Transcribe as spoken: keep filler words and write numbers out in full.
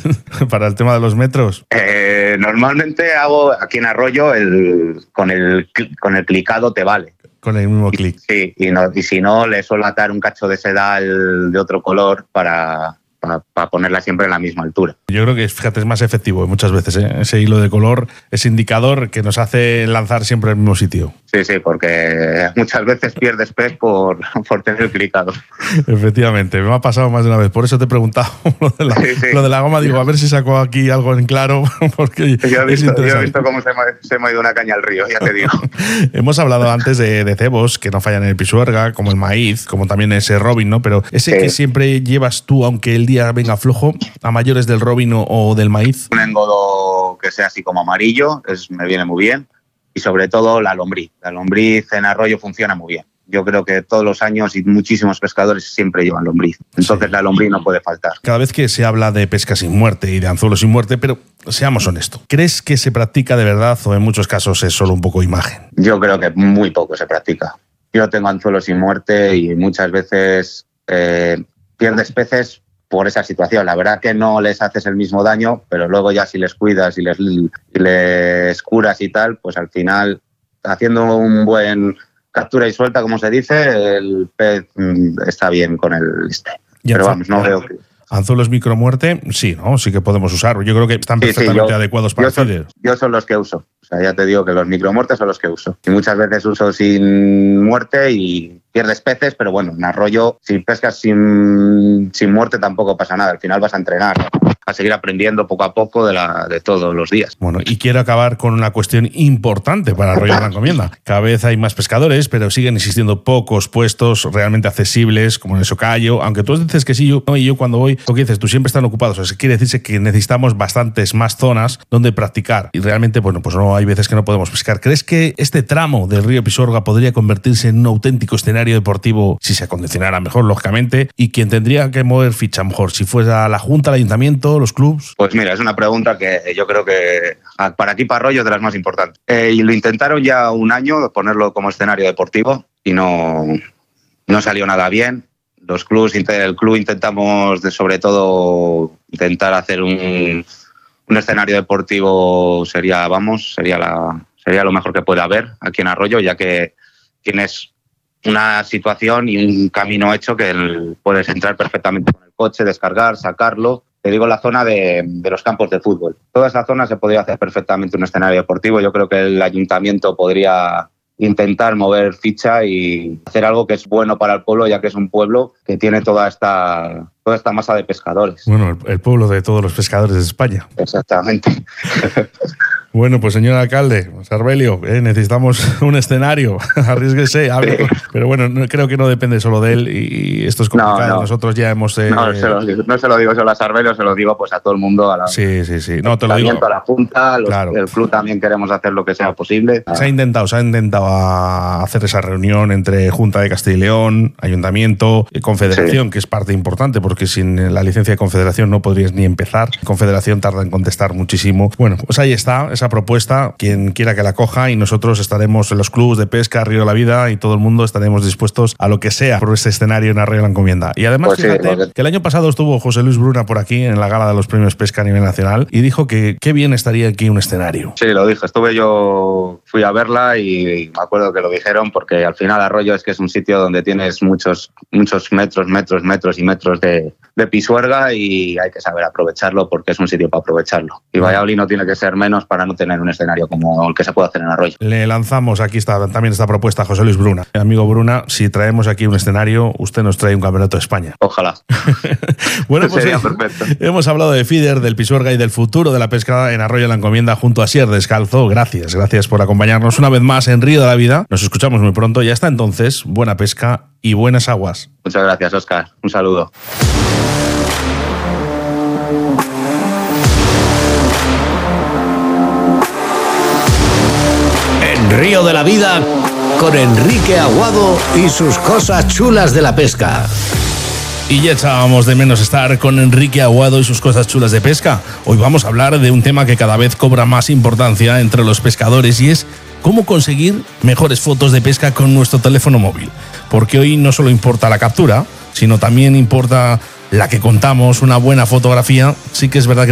para el tema de los metros? Eh, normalmente hago aquí en Arroyo, el, con, el, con el clicado te vale. Con el mismo clic. Sí, y, no, y si no, le suelo atar un cacho de sedal de otro color para... Para, para ponerla siempre en la misma altura. Yo creo que, fíjate, es más efectivo muchas veces, ¿eh? Ese hilo de color, ese indicador que nos hace lanzar siempre al mismo sitio. Sí, sí, porque muchas veces pierdes pez por, por tener clicado. Efectivamente, me ha pasado más de una vez. Por eso te he preguntado lo de la, sí, sí. Lo de la goma. Digo, a ver si saco aquí algo en claro. Porque yo, he visto, yo he visto cómo se me, se me ha ido una caña al río, ya te digo. Hemos hablado antes de, de cebos que no fallan en el Pisuerga, como el maíz, como también ese robin, ¿no? Pero ese sí. que siempre llevas tú, aunque el día venga flojo, a mayores del robin o del maíz. Un engodo que sea así como amarillo, es, me viene muy bien. Y sobre todo la lombriz. La lombriz en Arroyo funciona muy bien. Yo creo que todos los años y muchísimos pescadores siempre llevan lombriz. Entonces sí. La lombriz no puede faltar. Cada vez que se habla de pesca sin muerte y de anzuelo sin muerte, pero seamos honestos, ¿crees que se practica de verdad o en muchos casos es solo un poco imagen? Yo creo que muy poco se practica. Yo tengo anzuelo sin muerte y muchas veces eh, pierdes peces por esa situación. La verdad que no les haces el mismo daño, pero luego ya si les cuidas y les, y les curas y tal, pues al final, haciendo un buen captura y suelta, como se dice, el pez está bien con el este. Pero vamos, no veo que... Anzuelos micromuerte, sí, ¿no? Sí que podemos usar. Yo creo que están sí, perfectamente sí, yo, adecuados para yo son, feeder. Yo son los que uso. O sea, ya te digo que los micromuertes son los que uso. Y muchas veces uso sin muerte y pierdes peces, pero bueno, en Arroyo, si pescas sin, sin muerte tampoco pasa nada. Al final vas a entrenar, a seguir aprendiendo poco a poco de, la, de todos los días. Bueno, y quiero acabar con una cuestión importante para Arroyo de la Encomienda. Cada vez hay más pescadores, pero siguen existiendo pocos puestos realmente accesibles, como en el Socayo. Aunque tú dices que sí, yo, y yo cuando voy, lo que dices, tú siempre están ocupados. O sea, quiere decirse que necesitamos bastantes más zonas donde practicar. Y realmente, bueno, pues no hay veces que no podemos pescar. ¿Crees que este tramo del río Pisuerga podría convertirse en un auténtico escenario deportivo si se acondicionara mejor, lógicamente? Y quien tendría que mover ficha mejor, si fuera la Junta, el Ayuntamiento, los clubs. Pues mira, es una pregunta que yo creo que para aquí, para Arroyo, es de las más importantes. Eh, y lo intentaron ya un año, ponerlo como escenario deportivo, y no, no salió nada bien. Los clubs, el club intentamos, de, sobre todo, intentar hacer un, un escenario deportivo, sería, vamos, sería, la, sería lo mejor que puede haber aquí en Arroyo, ya que tienes una situación y un camino hecho que el, puedes entrar perfectamente con el coche, descargar, sacarlo. Te digo, la zona de, de los campos de fútbol. Toda esa zona se podría hacer perfectamente un escenario deportivo. Yo creo que el ayuntamiento podría intentar mover ficha y hacer algo que es bueno para el pueblo, ya que es un pueblo que tiene toda esta, toda esta masa de pescadores. Bueno, el, el pueblo de todos los pescadores de España. Exactamente. Bueno, pues señor alcalde, Sarbelio, eh, necesitamos un escenario, arriesguese, hable, sí. Pero bueno, no, creo que no depende solo de él y esto es complicado. No, no. Nosotros ya hemos... Eh... No, se lo, no se lo digo solo a Sarbelio, se lo digo pues a todo el mundo. A la, sí, sí, sí. No, te lo digo. A la Junta, los, claro. El club también queremos hacer lo que sea posible. Se ha intentado, se ha intentado hacer esa reunión entre Junta de Castilla y León, Ayuntamiento, Confederación, sí. Que es parte importante porque sin la licencia de Confederación no podrías ni empezar. Confederación tarda en contestar muchísimo. Bueno, pues ahí está esa propuesta, quien quiera que la coja, y nosotros estaremos en los clubes de pesca, Río de la Vida, y todo el mundo estaremos dispuestos a lo que sea por este escenario en Arroyo de la Encomienda. Y además, pues fíjate, sí, porque... que el año pasado estuvo José Luis Bruna por aquí en la gala de los premios pesca a nivel nacional y dijo que qué bien estaría aquí un escenario. Sí, lo dijo. Estuve yo, fui a verla y me acuerdo que lo dijeron porque al final Arroyo es que es un sitio donde tienes muchos, muchos metros, metros, metros y metros de, de Pisuerga y hay que saber aprovecharlo porque es un sitio para aprovecharlo. Y Valladolid no tiene que ser menos para no tener un escenario como el que se puede hacer en Arroyo. Le lanzamos aquí está, también esta propuesta a José Luis Bruna. Amigo Bruna, si traemos aquí un escenario, usted nos trae un campeonato de España. Ojalá. Bueno, pues sería perfecto. Hemos hablado de feeder, del Pisuerga y del futuro de la pesca en Arroyo de la Encomienda junto a Sier Descalzo. Gracias, gracias por acompañarnos una vez más en Río de la Vida. Nos escuchamos muy pronto y hasta entonces, buena pesca y buenas aguas. Muchas gracias, Óscar. Un saludo. Río de la Vida con Enrique Aguado y sus cosas chulas de la pesca. Y ya echábamos de menos estar con Enrique Aguado y sus cosas chulas de pesca. Hoy vamos a hablar de un tema que cada vez cobra más importancia entre los pescadores y es cómo conseguir mejores fotos de pesca con nuestro teléfono móvil. Porque hoy no solo importa la captura, sino también importa la que contamos, una buena fotografía. Sí que es verdad que